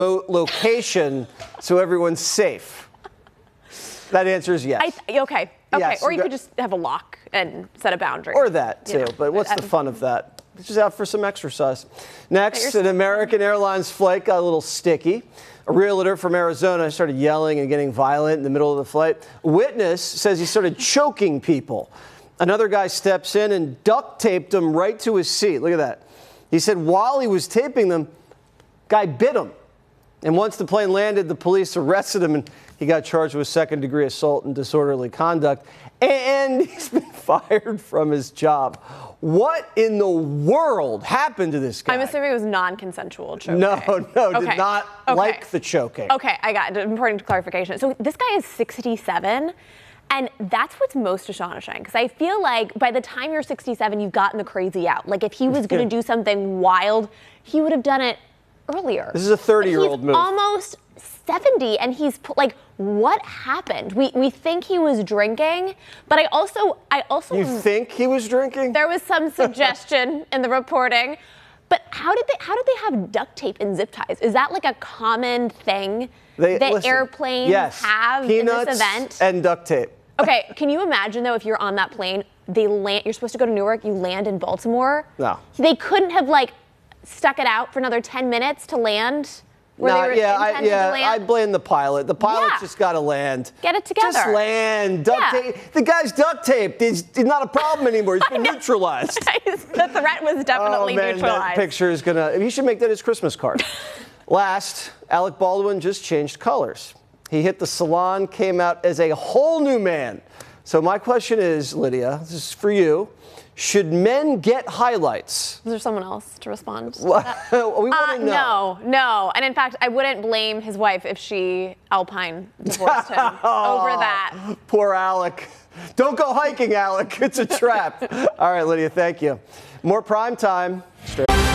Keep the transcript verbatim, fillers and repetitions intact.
remote location so everyone's safe? That answer is yes. I th- okay. Okay. Yes, or you got- could just have a lock and set a boundary. Or that, too. You know, but what's the um, fun of that? Just out for some exercise. Next, an American Airlines flight got a little sticky. A realtor from Arizona started yelling and getting violent in the middle of the flight. A witness says he started choking people. Another guy steps in and duct taped him right to his seat. Look at that. He said while he was taping them, guy bit him. And once the plane landed, the police arrested him, and he got charged with second-degree assault and disorderly conduct. And he's been fired from his job. What in the world happened to this guy? I'm assuming it was non-consensual choking. No, no, okay. did not okay. like the choking. Okay, I got it. Important clarification. So this guy is sixty-seven, and that's what's most astonishing. Because I feel like by the time you're sixty-seven, you've gotten the crazy out. Like if he was going to do something wild, he would have done it earlier. This is a thirty-year-old move. Almost seventy, and he's like, what happened? We we think he was drinking, but I also I also You think he was drinking? There was some suggestion in the reporting, but how did they how did they have duct tape and zip ties? Is that like a common thing They, that listen, airplanes yes, have peanuts in this event? And duct tape. Okay, can you imagine though if you're on that plane, they land. You're supposed to go to Newark. You land in Baltimore. No. They couldn't have like stuck it out for another ten minutes to land. Where Nah, they were yeah, I, intended yeah, to land? I blame the pilot. The pilot's Yeah. just got to land. Get it together. Just land. Duct Yeah. tape. The guy's duct taped. He's, he's not a problem anymore. He's been neutralized. The threat was definitely oh, man, neutralized. That picture is gonna. You should make that his Christmas card. Last, Alec Baldwin just changed colors. He hit the salon, came out as a whole new man. So my question is, Lydia, this is for you. Should men get highlights? Is there someone else to respond? To we want to uh, know. No, no. And in fact, I wouldn't blame his wife if she Alpine divorced him over that. Poor Alec. Don't go hiking, Alec. It's a trap. All right, Lydia, thank you. More prime time. Straight